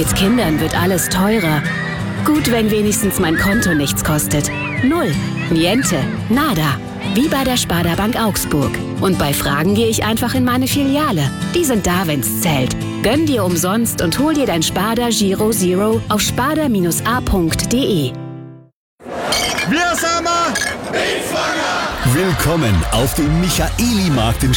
Mit Kindern wird alles teurer. Gut, wenn wenigstens mein Konto nichts kostet. Null, niente, nada. Wie bei der Sparda Bank Augsburg. Und bei Fragen gehe ich einfach in meine Filiale. Die sind da, wenn's zählt. Gönn dir umsonst und hol dir dein Sparda Giro Zero auf sparda-a.de. Wir sind Willkommen auf dem Michaeli-Markt in